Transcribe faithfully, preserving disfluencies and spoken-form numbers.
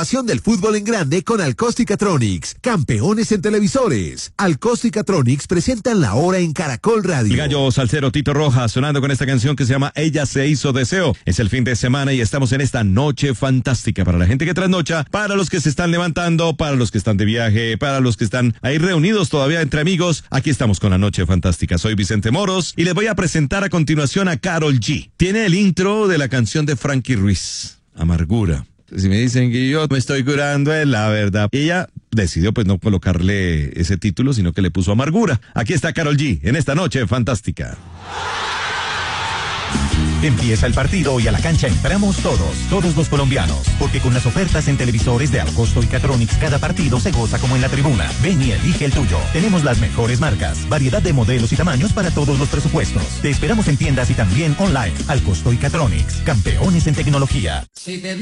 Pasión del fútbol en grande con Alcosto y Catronics, campeones en televisores. Alcosto y Catronics presentan La Hora en Caracol Radio. El gallo salsero Tito Rojas sonando con esta canción que se llama Ella se hizo deseo. Es el fin de semana y estamos en esta noche fantástica para la gente que trasnocha, para los que se están levantando, para los que están de viaje, para los que están ahí reunidos todavía entre amigos. Aquí estamos con la noche fantástica. Soy Vicente Moros y les voy a presentar a continuación a Karol G. Tiene el intro de la canción de Frankie Ruiz, Amargura. Si me dicen que yo me estoy curando es la verdad. Ella decidió pues no colocarle ese título, sino que le puso Amargura. Aquí está Karol G en esta noche fantástica. Empieza el partido y a la cancha entramos todos, todos los colombianos, porque con las ofertas en televisores de Alcosto y Catronics cada partido se goza como en la tribuna. Ven y elige el tuyo. Tenemos las mejores marcas, variedad de modelos y tamaños para todos los presupuestos. Te esperamos en tiendas y también online. Alcosto y Catronics, campeones en tecnología.